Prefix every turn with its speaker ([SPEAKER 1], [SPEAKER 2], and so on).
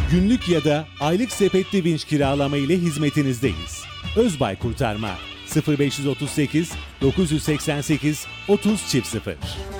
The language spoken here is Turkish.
[SPEAKER 1] Günlük ya da aylık sepetli vinç kiralama ile hizmetinizdeyiz. Özbay Kurtarma 0538 988 30 0